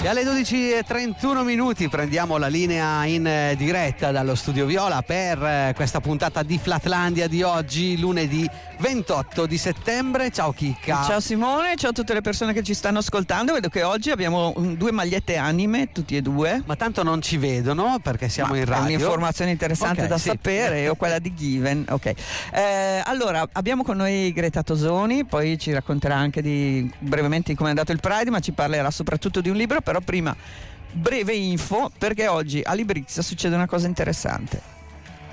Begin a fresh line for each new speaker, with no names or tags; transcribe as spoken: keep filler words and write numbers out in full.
alle dodici e trentuno minuti prendiamo la linea in diretta dallo Studio Viola per questa puntata di Flatlandia di oggi, lunedì ventotto di settembre. Ciao Chicca.
Ciao Simone, ciao a tutte le persone che ci stanno ascoltando. Vedo che oggi abbiamo due magliette anime, tutti e due.
Ma tanto non ci vedono perché siamo
Ma
in radio.
È un'informazione interessante, okay, da sì. sapere, o quella di Given. Ok. Eh, allora, abbiamo con noi Greta Tosoni, poi ci racconterà anche di brevemente di come è andato il Pride, ma ci parlerà soprattutto di un libro. Però prima breve info, perché oggi a Librix succede una cosa interessante.